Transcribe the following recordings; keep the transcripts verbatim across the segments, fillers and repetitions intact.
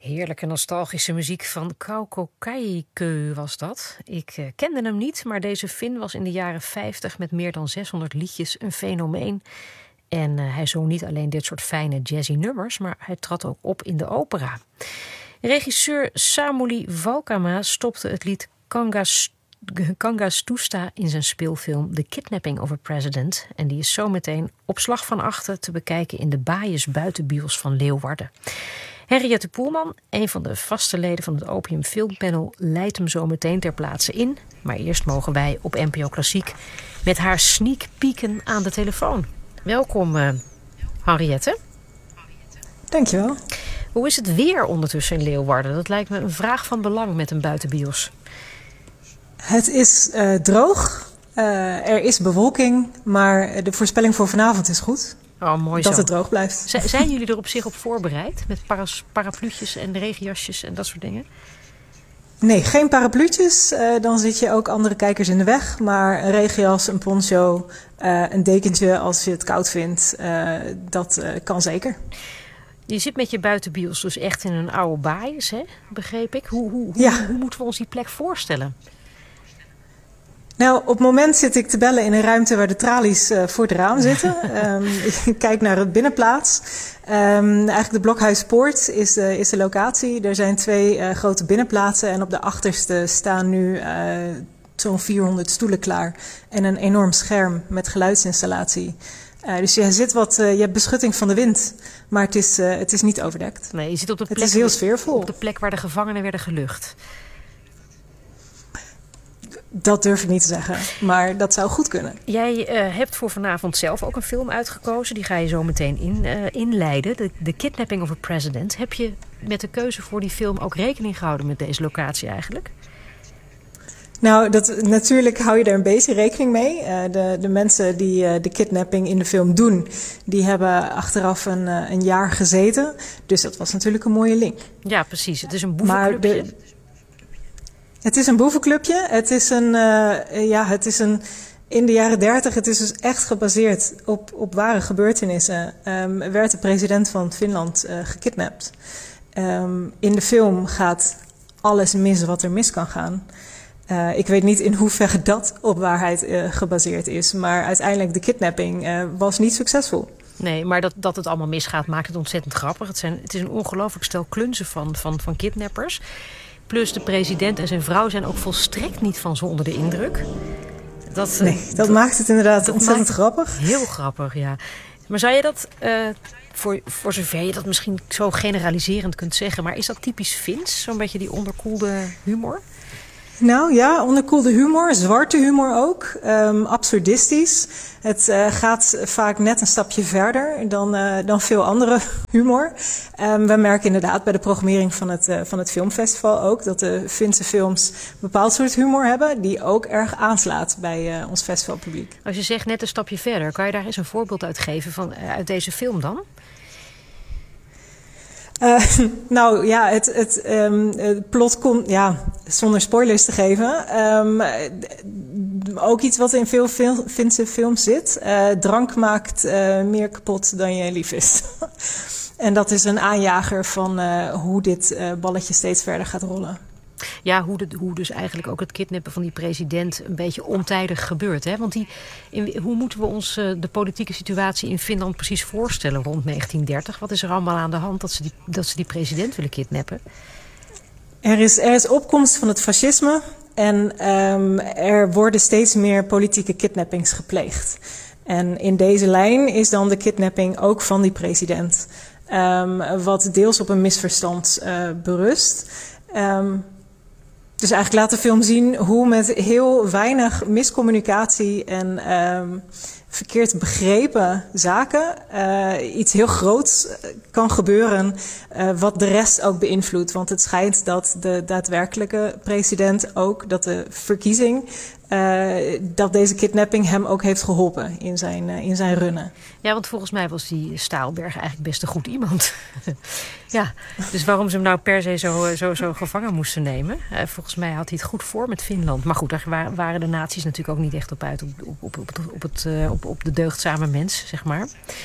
Heerlijke nostalgische muziek van Kauko Kaikeu was dat. Ik uh, kende hem niet, maar deze Fin was in de jaren vijftig met meer dan zeshonderd liedjes een fenomeen. En uh, hij zong niet alleen dit soort fijne jazzy nummers, maar hij trad ook op in de opera. Regisseur Samuli Valkama stopte het lied Kangas, Kangas Toesta in zijn speelfilm The Kidnapping of a President. En die is zometeen op slag van achter te bekijken in de Baaiers buitenbios van Leeuwarden. Henriette Poelman, een van de vaste leden van het Opium Filmpanel, leidt hem zo meteen ter plaatse in. Maar eerst mogen wij op N P O Klassiek met haar sneak peeken aan de telefoon. Welkom, uh, Henriette. Dankjewel. Hoe is het weer ondertussen in Leeuwarden? Dat lijkt me een vraag van belang met een buitenbios. Het is uh, droog. Uh, er is bewolking, maar de voorspelling voor vanavond is goed. Oh, mooi dat zo. het droog blijft. Z- zijn jullie er op zich op voorbereid? Met paras- parapluutjes en regenjasjes en dat soort dingen? Nee, geen parapluutjes. Uh, dan zit je ook andere kijkers in de weg. Maar een regenjas, een poncho, uh, een dekentje als je het koud vindt, uh, dat uh, kan zeker. Je zit met je buitenbios dus echt in een oude baaiers, hè? Begreep ik. Hoe, hoe, hoe, ja. hoe moeten we ons die plek voorstellen? Nou, op het moment zit ik te bellen in een ruimte waar de tralies uh, voor het raam zitten. um, ik kijk naar het binnenplaats. Um, eigenlijk de Blokhuispoort is de, is de locatie. Er zijn twee uh, grote binnenplaatsen en op de achterste staan nu uh, zo'n vierhonderd stoelen klaar. En een enorm scherm met geluidsinstallatie. Uh, dus je, zit wat, uh, je hebt beschutting van de wind, maar het is, uh, het is niet overdekt. Nee, je zit op de plek, het is heel sfeervol. Op de plek waar de gevangenen werden gelucht. Dat durf ik niet te zeggen, maar dat zou goed kunnen. Jij uh, hebt voor vanavond zelf ook een film uitgekozen. Die ga je zo meteen in, uh, inleiden. The, The Kidnapping of a President. Heb je met de keuze voor die film ook rekening gehouden met deze locatie eigenlijk? Nou, dat, natuurlijk hou je er een beetje rekening mee. Uh, de, de mensen die uh, de kidnapping in de film doen, die hebben achteraf een, uh, een jaar gezeten. Dus dat was natuurlijk een mooie link. Ja, precies. Het is een boevenclubje. Maar de, het is een boevenclubje. Het is een, uh, ja, het is een, in de jaren dertig, het is dus echt gebaseerd op, op ware gebeurtenissen. Um, werd de president van Finland uh, gekidnapt. Um, in de film gaat alles mis wat er mis kan gaan. Uh, ik weet niet in hoeverre dat op waarheid uh, gebaseerd is. Maar uiteindelijk de kidnapping uh, was niet succesvol. Nee, maar dat, dat het allemaal misgaat maakt het ontzettend grappig. Het, zijn, het is een ongelooflijk stel klunzen van, van, van kidnappers. Plus de president en zijn vrouw zijn ook volstrekt niet van zo onder de indruk. Dat, nee, dat, dat maakt het inderdaad dat ontzettend grappig. Heel grappig, ja. Maar zou je dat, uh, voor, voor zover je dat misschien zo generaliserend kunt zeggen, maar is dat typisch Fins? Zo'n beetje die onderkoelde humor? Nou ja, onderkoelde humor, zwarte humor ook, um, absurdistisch. Het uh, gaat vaak net een stapje verder dan, uh, dan veel andere humor. Um, we merken inderdaad bij de programmering van het, uh, van het filmfestival ook dat de Finse films een bepaald soort humor hebben die ook erg aanslaat bij uh, ons festivalpubliek. Als je zegt net een stapje verder, kan je daar eens een voorbeeld uit geven van, uh, uit deze film dan? Uh, nou ja, het, het, um, het plot komt, ja, zonder spoilers te geven. Um, ook iets wat in veel fil- Finse films zit. Uh, drank maakt uh, meer kapot dan je lief is. En dat is een aanjager van uh, hoe dit uh, balletje steeds verder gaat rollen. Ja, hoe, de, hoe dus eigenlijk ook het kidnappen van die president een beetje ontijdig gebeurt. Hè? Want die, in, hoe moeten we ons uh, de politieke situatie in Finland precies voorstellen rond negentien dertig? Wat is er allemaal aan de hand dat ze die, dat ze die president willen kidnappen? Er is, er is opkomst van het fascisme en um, er worden steeds meer politieke kidnappings gepleegd. En in deze lijn is dan de kidnapping ook van die president. Um, wat deels op een misverstand uh, berust. Um, Dus eigenlijk laat de film zien hoe met heel weinig miscommunicatie en um, verkeerd begrepen zaken uh, iets heel groots kan gebeuren uh, wat de rest ook beïnvloedt. Want het schijnt dat de daadwerkelijke president ook, dat de verkiezing, uh, dat deze kidnapping hem ook heeft geholpen in zijn, uh, in zijn runnen. Ja, want volgens mij was die Staalberg eigenlijk best een goed iemand. Ja, dus waarom ze hem nou per se zo, zo, zo gevangen moesten nemen. Uh, volgens mij had hij het goed voor met Finland. Maar goed, daar waren de naties natuurlijk ook niet echt op uit. Op, op, op, op, op, het, uh, op, op de deugdzame mens, zeg maar.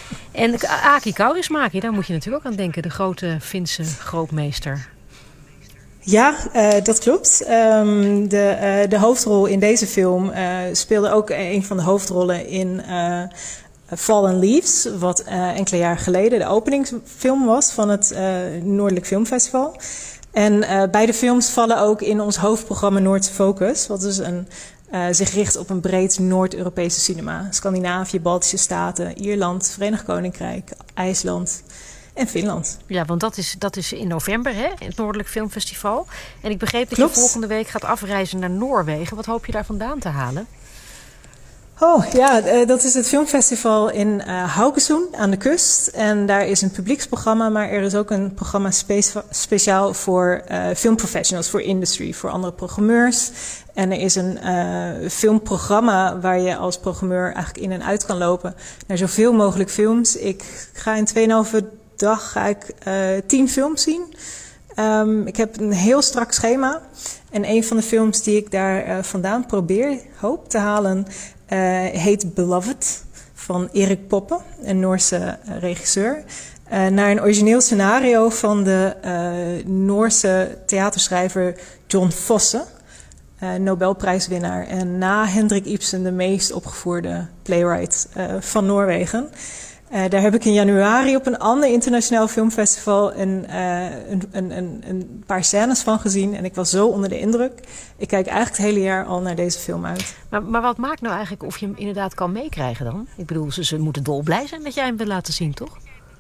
En Aki Kaurismäki, daar moet je natuurlijk ook aan denken. De grote Finse grootmeester. Ja, uh, dat klopt. Um, de, uh, de hoofdrol in deze film uh, speelde ook een van de hoofdrollen in uh, Fallen Leaves. Wat uh, enkele jaar geleden de openingsfilm was van het uh, Noordelijk Filmfestival. En uh, beide films vallen ook in ons hoofdprogramma Noordse Focus. Wat dus een, uh, zich richt op een breed Noord-Europese cinema. Scandinavië, Baltische Staten, Ierland, Verenigd Koninkrijk, IJsland en Finland. Ja, want dat is, dat is in november, hè, in het Noordelijk Filmfestival. En ik begreep dat Klopt. je volgende week gaat afreizen naar Noorwegen. Wat hoop je daar vandaan te halen? Oh ja, uh, dat is het filmfestival in uh, Haugesund aan de kust. En daar is een publieksprogramma, maar er is ook een programma spe- speciaal voor uh, filmprofessionals, voor industry, voor andere programmeurs. En er is een uh, filmprogramma waar je als programmeur eigenlijk in en uit kan lopen naar zoveel mogelijk films. Ik ga in tweeënhalve dag ga ik uh, tien films zien. Um, ik heb een heel strak schema. En een van de films die ik daar uh, vandaan probeer, hoop te halen, uh, heet Beloved van Erik Poppe, een Noorse uh, regisseur. Uh, naar een origineel scenario van de uh, Noorse theaterschrijver John Fosse, uh, Nobelprijswinnaar. En na Hendrik Ibsen de meest opgevoerde playwright uh, van Noorwegen. Uh, daar heb ik in januari op een ander internationaal filmfestival een, uh, een, een, een, een paar scènes van gezien. En ik was zo onder de indruk. Ik kijk eigenlijk het hele jaar al naar deze film uit. Maar, maar wat maakt nou eigenlijk of je hem inderdaad kan meekrijgen dan? Ik bedoel, ze, ze moeten dolblij zijn dat jij hem wil laten zien, toch?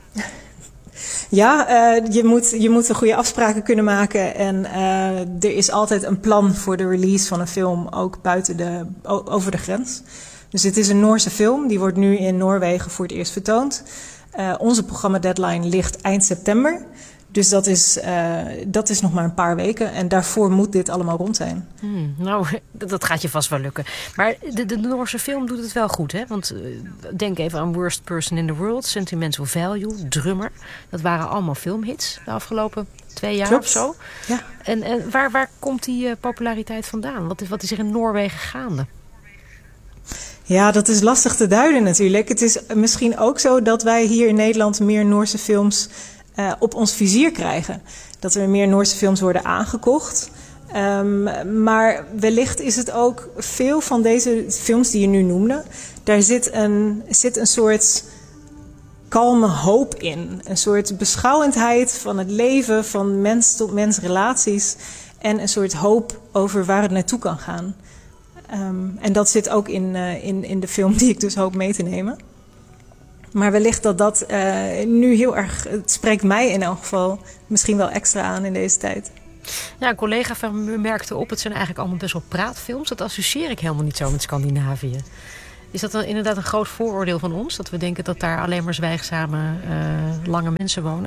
Ja, uh, je, moet, je moet de goede afspraken kunnen maken. En uh, er is altijd een plan voor de release van een film, ook buiten de, over de grens. Dus het is een Noorse film, die wordt nu in Noorwegen voor het eerst vertoond. Uh, onze programma deadline ligt eind september. Dus dat is, uh, dat is nog maar een paar weken. En daarvoor moet dit allemaal rond zijn. Hmm, nou, dat gaat je vast wel lukken. Maar de, de Noorse film doet het wel goed, hè? Want uh, denk even aan Worst Person in the World, Sentimental Value, Drummer. Dat waren allemaal filmhits de afgelopen twee jaar Klopt. of zo. Ja. En, en waar, waar komt die uh, populariteit vandaan? Wat is, wat is er in Noorwegen gaande? Ja, dat is lastig te duiden natuurlijk. Het is misschien ook zo dat wij hier in Nederland meer Noorse films uh, op ons vizier krijgen. Dat er meer Noorse films worden aangekocht. Um, maar wellicht is het ook veel van deze films die je nu noemde. Daar zit een, zit een soort kalme hoop in. Een soort beschouwendheid van het leven, van mens tot mens relaties. En een soort hoop over waar het naartoe kan gaan. Um, en dat zit ook in, uh, in, in de film die ik dus hoop mee te nemen. Maar wellicht dat dat uh, nu heel erg, het spreekt mij in elk geval misschien wel extra aan in deze tijd. Ja, een collega van me merkte op, het zijn eigenlijk allemaal best wel praatfilms. Dat associeer ik helemaal niet zo met Scandinavië. Is dat dan inderdaad een groot vooroordeel van ons? Dat we denken dat daar alleen maar zwijgzame, uh, lange mensen wonen?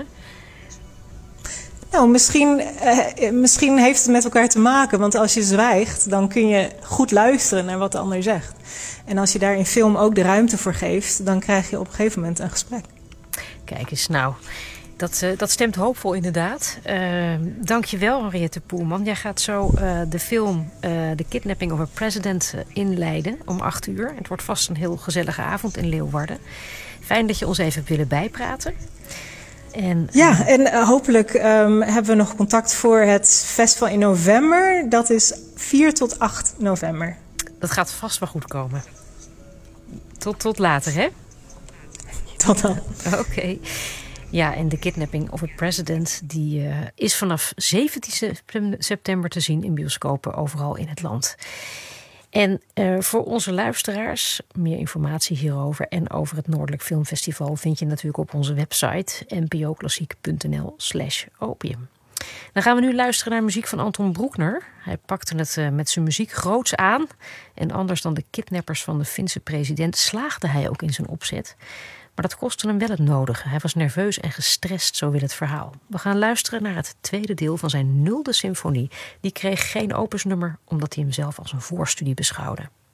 Nou, misschien, uh, misschien heeft het met elkaar te maken. Want als je zwijgt, dan kun je goed luisteren naar wat de ander zegt. En als je daar in film ook de ruimte voor geeft, dan krijg je op een gegeven moment een gesprek. Kijk eens, nou, dat, uh, dat stemt hoopvol inderdaad. Uh, Dank je wel, Henriette Poelman. Jij gaat zo uh, de film uh, The Kidnapping of a President uh, inleiden om acht uur. Het wordt vast een heel gezellige avond in Leeuwarden. Fijn dat je ons even hebt willen bijpraten. En, ja, en uh, hopelijk um, hebben we nog contact voor het festival in november. Dat is vier tot acht november. Dat gaat vast wel goed komen. Tot, tot later, hè? Tot dan. Oké. Okay. Ja, en The Kidnapping of a President die, uh, is vanaf zeventien september te zien in bioscopen overal in het land. En uh, voor onze luisteraars, meer informatie hierover en over het Noordelijk Filmfestival vind je natuurlijk op onze website npoklassiek.nl slash opium. Dan gaan we nu luisteren naar muziek van Anton Broekner. Hij pakte het uh, met zijn muziek groots aan. En anders dan de kidnappers van de Finse president slaagde hij ook in zijn opzet. Maar dat kostte hem wel het nodige. Hij was nerveus en gestrest, zo wil het verhaal. We gaan luisteren naar het tweede deel van zijn nulde symfonie. Die kreeg geen opusnummer, omdat hij hem zelf als een voorstudie beschouwde.